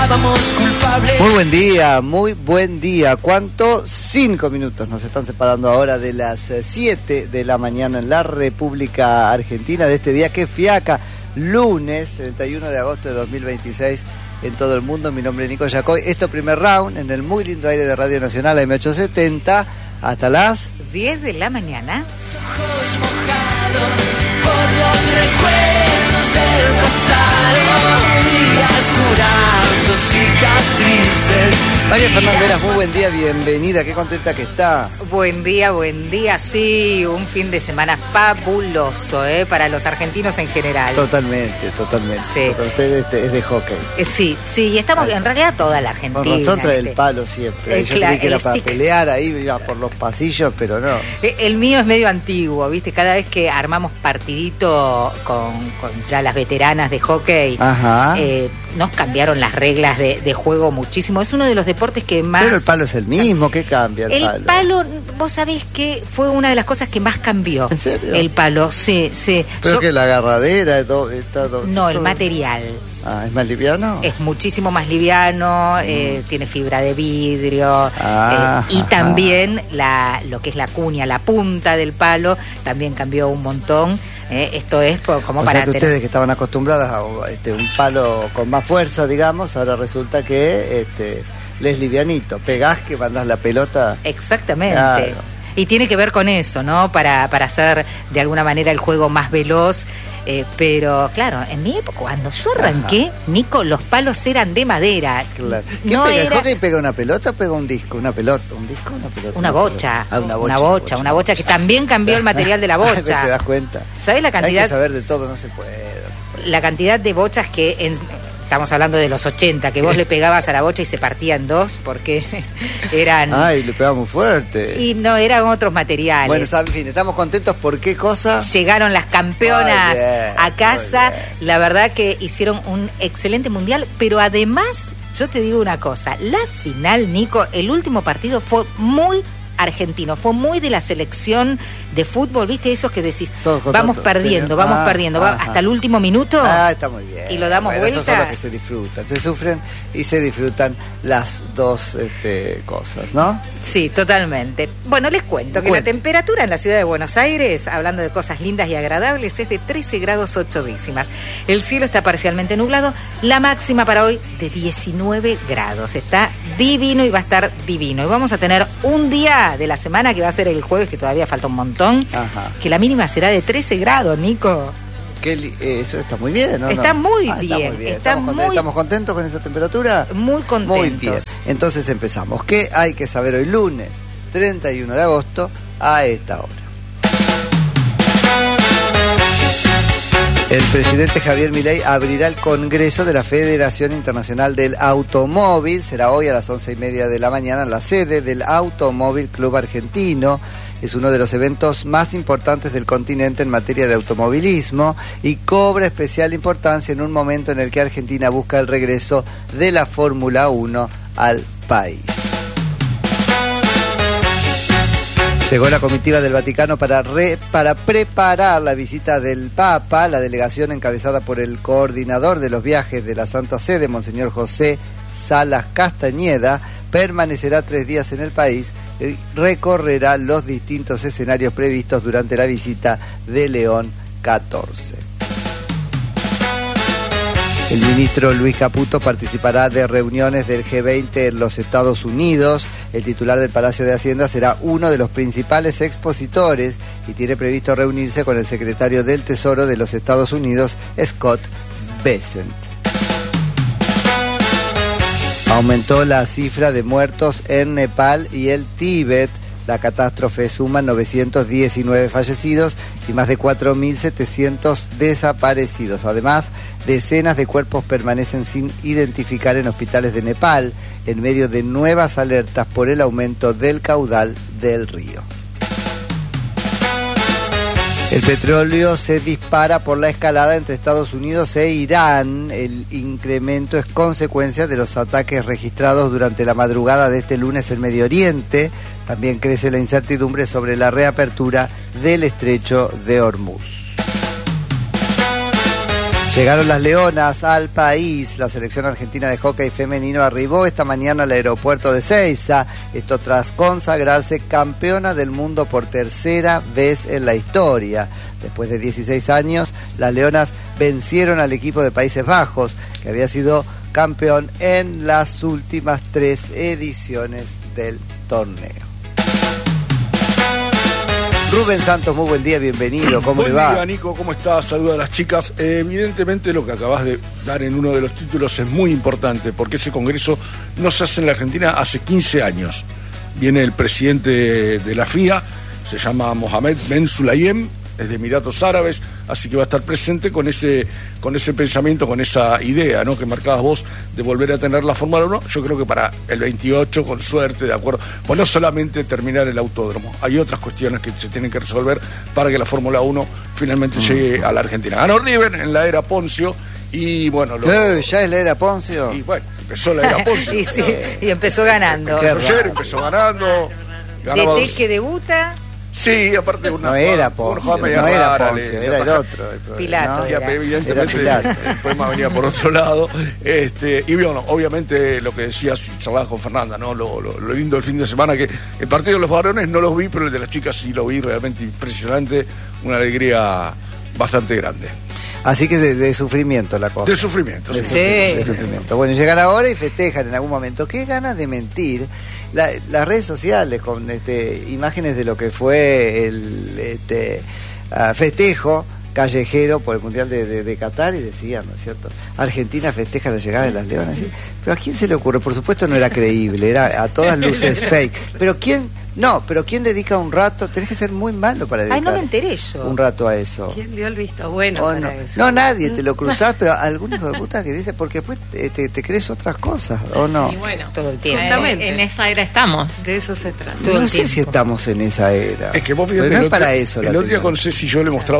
hallábamos culpable. Muy buen día. ¿Cuánto? 5 minutos nos están separando ahora de las 7 de la mañana en la República Argentina, de este día que fiaca, lunes 31 de agosto de 2026 en todo el mundo. Mi nombre es Nico Yacoy. Esto primer round en el muy lindo aire de Radio Nacional AM870 hasta las 10 de la mañana. Ojos mojados por los recuerdos del pasado, días curando cicatrices. María Fernández Veras, muy buen día, bienvenida, qué contenta que está. Buen día, sí, un fin de semana fabuloso, para los argentinos en general. Totalmente. Sí. Para usted es de hockey. Sí, y estamos en realidad toda la Argentina. Con razón trae el palo siempre. Yo creí que era para pelear ahí, iba por los pasillos, pero no. El mío es medio antiguo, ¿viste? Cada vez que armamos partidito con ya las veteranas de hockey, nos cambiaron las reglas de juego muchísimo. Es uno de los deportes que más... Pero el palo es el mismo, ¿qué cambia el palo? El palo, vos sabés que fue una de las cosas que más cambió. ¿En serio? El palo, sí. Pero que la agarradera No, el material. ¿Es más liviano? Es muchísimo más liviano, tiene fibra de vidrio, y también lo que es la cuña, la punta del palo, también cambió un montón. Esto es como para... que ustedes que estaban acostumbradas a un palo con más fuerza, digamos, ahora resulta que le es livianito. Pegás que mandás la pelota... Exactamente. Claro. Y tiene que ver con eso, ¿no? Para hacer de alguna manera el juego más veloz. Pero claro, en mi época, cuando yo arranqué, Nico, los palos eran de madera. Claro. ¿Qué no pega? era... ¿El hockey pega una pelota o pega un disco? ¿Una pelota? ¿Un disco o una pelota? Una bocha. Una bocha que también cambió el material de la bocha. ¿Te das cuenta? ¿Sabés la cantidad? Hay que saber de todo, no se puede. La cantidad de bochas que... Estamos hablando de los 80, que vos le pegabas a la bocha y se partía en dos, porque eran... Ay, le pegaba muy fuerte. Y no, eran otros materiales. Bueno, en fin, estamos contentos por qué cosa. Llegaron las campeonas a casa. La verdad que hicieron un excelente mundial, pero además, yo te digo una cosa, la final, Nico, el último partido fue muy argentino, fue muy de la selección de fútbol, ¿viste? Esos que decís, vamos perdiendo, hasta el último minuto. Está muy bien. Y lo damos vuelta. Esos son los que se disfrutan, se sufren y se disfrutan las dos cosas, ¿no? Sí, totalmente. Bueno, les cuento que la temperatura en la ciudad de Buenos Aires, hablando de cosas lindas y agradables, es de 13 grados 8 décimas. El cielo está parcialmente nublado, la máxima para hoy de 19 grados. Está divino y va a estar divino. Y vamos a tener un día de la semana que va a ser el jueves, que todavía falta un montón, que la mínima será de 13 grados, Nico. Eso está muy bien, ¿no? Está muy bien. ¿Estamos contentos con esa temperatura? Muy contentos. Muy bien. Entonces empezamos. ¿Qué hay que saber hoy lunes 31 de agosto a esta hora? El presidente Javier Milei abrirá el Congreso de la Federación Internacional del Automóvil. Será hoy a las 11:30 de la mañana en la sede del Automóvil Club Argentino. Es uno de los eventos más importantes del continente en materia de automovilismo y cobra especial importancia en un momento en el que Argentina busca el regreso de la Fórmula 1 al país. Llegó la comitiva del Vaticano para preparar la visita del Papa. La delegación, encabezada por el coordinador de los viajes de la Santa Sede, Monseñor José Salas Castañeda, permanecerá 3 días en el país y recorrerá los distintos escenarios previstos durante la visita de León XIV. El ministro Luis Caputo participará de reuniones del G20 en los Estados Unidos. El titular del Palacio de Hacienda será uno de los principales expositores y tiene previsto reunirse con el secretario del Tesoro de los Estados Unidos, Scott Bessent. Aumentó la cifra de muertos en Nepal y el Tíbet. La catástrofe suma 919 fallecidos y más de 4.700 desaparecidos. Además, decenas de cuerpos permanecen sin identificar en hospitales de Nepal, en medio de nuevas alertas por el aumento del caudal del río. El petróleo se dispara por la escalada entre Estados Unidos e Irán. El incremento es consecuencia de los ataques registrados durante la madrugada de este lunes en Medio Oriente. También crece la incertidumbre sobre la reapertura del estrecho de Hormuz. Llegaron las Leonas al país. La selección argentina de hockey femenino arribó esta mañana al aeropuerto de Ezeiza. Esto tras consagrarse campeona del mundo por tercera vez en la historia. Después de 16 años, las Leonas vencieron al equipo de Países Bajos, que había sido campeón en las últimas 3 ediciones del torneo. Rubén Santos, muy buen día, bienvenido, ¿cómo le va? Buen día, Nico, ¿cómo estás? Saludos a las chicas. Evidentemente lo que acabas de dar en uno de los títulos es muy importante, porque ese congreso no se hace en la Argentina hace 15 años. Viene el presidente de la FIA, se llama Mohamed Ben Sulayem, es de Emiratos Árabes, así que va a estar presente con ese pensamiento, con esa idea, ¿no?, que marcabas vos de volver a tener la Fórmula 1. Yo creo que para el 28, con suerte, de acuerdo, pues no solamente terminar el autódromo, hay otras cuestiones que se tienen que resolver para que la Fórmula 1 finalmente llegue a la Argentina. Ganó River en la era Poncio y bueno... ¿Ya es la era Poncio? Y bueno, empezó la era Poncio. Y sí, y empezó ganando. Empezó ganando. Desde que debuta... Sí, aparte no era Poncio, era el otro. Pilato. No, evidentemente era Pilato. El poema venía por otro lado. Y bueno, obviamente lo que decías y charlabas con Fernanda, ¿no? Lo lindo del fin de semana, que el partido de los varones no los vi, pero el de las chicas sí lo vi, realmente impresionante, una alegría bastante grande. Así que de sufrimiento la cosa. De sufrimiento, sí. De sufrimiento. Bueno, llegan ahora y festejan en algún momento. Qué ganas de mentir. Las redes sociales con imágenes de lo que fue el festejo callejero por el Mundial de Qatar, y decían, ¿no es cierto? Argentina festeja la llegada de las Leonas. ¿Sí? Pero ¿a quién se le ocurre? Por supuesto no era creíble, era a todas luces fake. Pero ¿quién dedica un rato? Tenés que ser muy malo para dedicar. Ay, no me enteré yo. Un rato a eso. ¿Quién dio el visto bueno para eso? No, nadie, te lo cruzás, pero algún hijo de puta que dice, porque después te crees otras cosas, ¿o no? Y bueno, todo el tiempo. Justamente en esa era estamos. De eso se trata. No sé si estamos en esa era. Es que vos fíjate, pero no es para eso. El otro día con Ceci yo le mostraba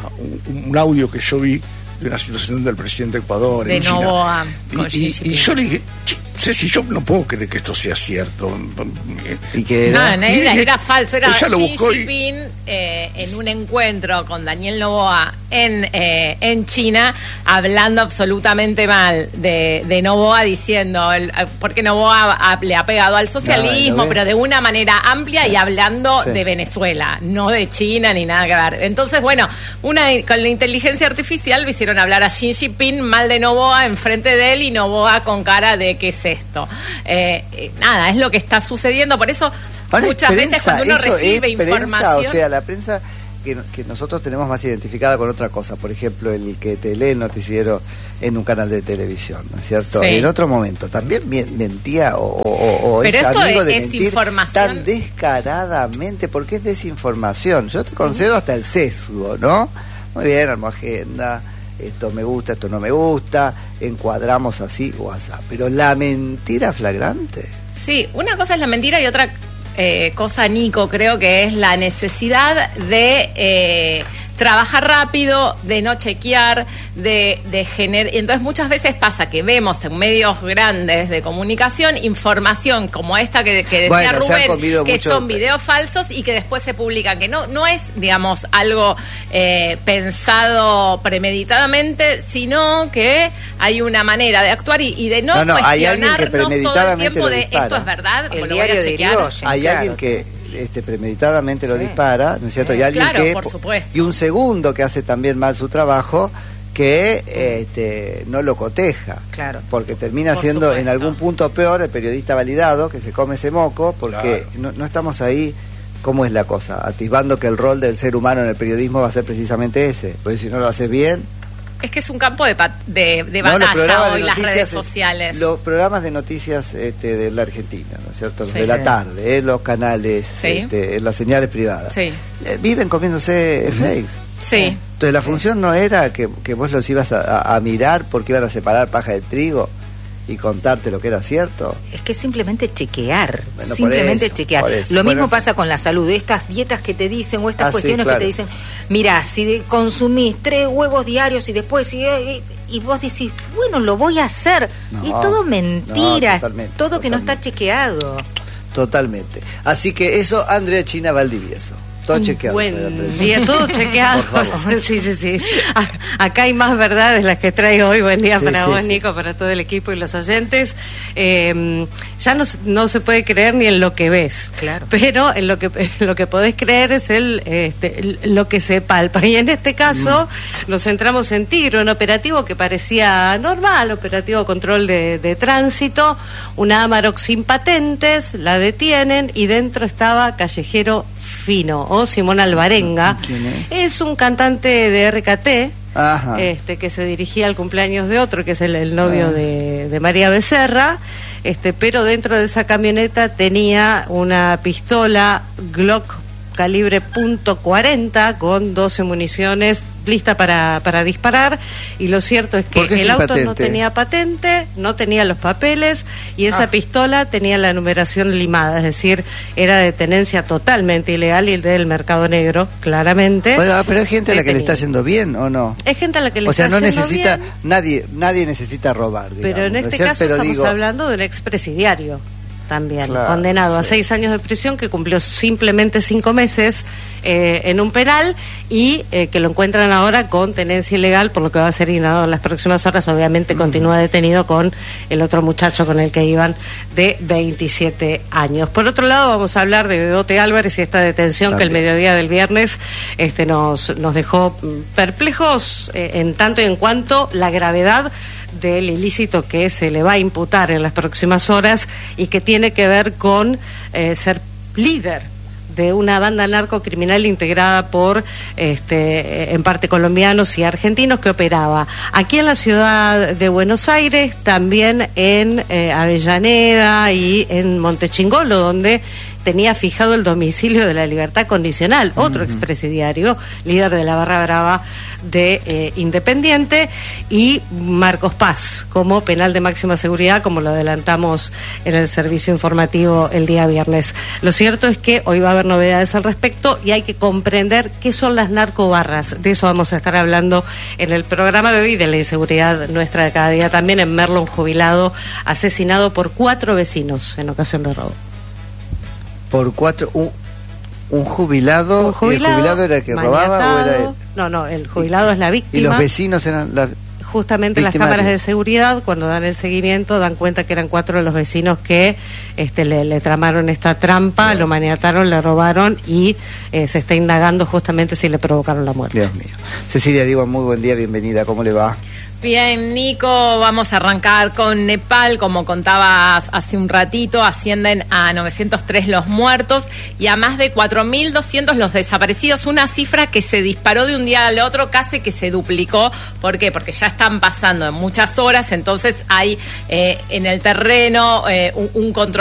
un audio que yo vi de una situación del presidente de Ecuador de en China. Novoa, y yo le dije, Ceci, yo no puedo creer que esto sea cierto. ¿Y qué era? No, era falso. Era Ella lo Xi buscó Jinping en un encuentro con Daniel Noboa en China, hablando absolutamente mal de Noboa, diciendo porque Noboa le ha pegado al socialismo, pero de una manera amplia, y hablando de Venezuela, no de China ni nada que ver. Entonces, bueno, con la inteligencia artificial lo hicieron hablar a Xi Jinping mal de Noboa enfrente de él, y Noboa con cara de ¿qué es esto? Nada, es lo que está sucediendo. Por eso ahora muchas veces cuando uno recibe información... O sea, la prensa que nosotros tenemos más identificada con otra cosa. Por ejemplo, el que te lee el noticiero en un canal de televisión, ¿no es cierto? Sí. En otro momento también mentía o pero es esto amigo de es mentir información tan descaradamente, porque es desinformación. Yo te concedo hasta el sesgo, ¿no? Muy bien, armo agenda, esto me gusta, esto no me gusta, encuadramos así o así. Pero la mentira flagrante. Sí, una cosa es la mentira y otra cosa, Nico, creo que es la necesidad de trabajar rápido, de no chequear, de generar. Y entonces muchas veces pasa que vemos en medios grandes de comunicación información como esta que decía Rubén, que son videos falsos y que después se publican, que no es, digamos, algo pensado premeditadamente, sino que hay una manera de actuar y de no cuestionarnos todo el tiempo de esto es verdad, el lo voy a chequear. Hay alguien que premeditadamente lo dispara, ¿no es cierto? Y alguien claro, por supuesto. Y un segundo que hace también mal su trabajo, que no lo coteja. Claro. Porque termina siendo en algún punto peor el periodista validado, que se come ese moco, porque no estamos ahí. ¿Cómo es la cosa? Atisbando que el rol del ser humano en el periodismo va a ser precisamente ese. Porque si no lo haces bien... Es que es un campo de batalla hoy, las redes sociales. Los programas de noticias de la Argentina, ¿no es cierto? Los de la tarde, los canales, las señales privadas. Sí. Viven comiéndose fakes. Sí. Entonces la función no era que vos los ibas a mirar porque iban a separar paja de trigo y contarte lo que era cierto. Es que simplemente chequear, bueno, simplemente por chequear. eso. Lo mismo pasa con la salud, estas dietas que te dicen o estas cuestiones que te dicen, mira, si consumís 3 huevos diarios y después y vos decís, bueno, lo voy a hacer. Y es todo mentira, todo que no está chequeado. Totalmente. Así que eso, Andrea China Valdivieso. Todo chequeado. Buen día, todo chequeado. Por favor. Sí. Acá hay más verdades las que traigo hoy. Buen día para vos, sí. Nico, para todo el equipo y los oyentes. Ya no se puede creer ni en lo que ves. Claro. Pero en lo que podés creer es lo que se palpa. Y en este caso nos centramos en Tigre, un operativo que parecía normal, operativo control de tránsito, una Amarok sin patentes, la detienen y dentro estaba Callejero Fino o Simón Alvarenga. ¿Quién es un cantante de RKT. Ajá. Que se dirigía al cumpleaños de otro, que es el novio de María Becerra, pero dentro de esa camioneta tenía una pistola Glock calibre .40 con 12 municiones lista para disparar, y lo cierto es que el auto patente? No tenía patente, no tenía los papeles, y esa pistola tenía la numeración limada, es decir, era de tenencia totalmente ilegal y del mercado negro, claramente. Oiga, pero hay gente a la que le está yendo bien, ¿o no? Es gente a la que le está yendo bien. O sea, no necesita, nadie necesita robar, digamos. Pero en este caso estamos hablando de un expresidiario también, claro, condenado a 6 años de prisión, que cumplió simplemente 5 meses en un penal, y que lo encuentran ahora con tenencia ilegal, por lo que va a ser inhado en las próximas horas. Obviamente continúa detenido con el otro muchacho con el que iban, de 27 años. Por otro lado, vamos a hablar de Bebote Álvarez y esta detención también, que el mediodía del viernes nos dejó perplejos en tanto y en cuanto la gravedad del ilícito que se le va a imputar en las próximas horas, y que tiene que ver con ser líder de una banda narcocriminal integrada por en parte colombianos y argentinos, que operaba aquí en la ciudad de Buenos Aires, también en Avellaneda y en Montechingolo, donde tenía fijado el domicilio de la Libertad Condicional, otro expresidiario, líder de la barra brava de Independiente, y Marcos Paz como penal de máxima seguridad, como lo adelantamos en el servicio informativo el día viernes. Lo cierto es que hoy va a haber novedades al respecto, y hay que comprender qué son las narcobarras. De eso vamos a estar hablando en el programa de hoy, de la inseguridad nuestra de cada día también. En Merlo, un jubilado asesinado por 4 vecinos en ocasión de robo. Por 4, un jubilado. ¿El jubilado era el que robaba o era él? No, el jubilado es la víctima. ¿Y los vecinos eran las justamente las cámaras de seguridad, cuando dan el seguimiento, dan cuenta que eran 4 de los vecinos que le tramaron esta trampa, bien, lo maniataron, le robaron, y se está indagando justamente si le provocaron la muerte. Dios mío. Cecilia Diva, muy buen día, bienvenida, ¿cómo le va? Bien, Nico, vamos a arrancar con Nepal. Como contabas hace un ratito, ascienden a 903 los muertos y a más de 4.200 los desaparecidos, una cifra que se disparó de un día al otro, casi que se duplicó. ¿Por qué? Porque ya están pasando en muchas horas, entonces hay en el terreno un control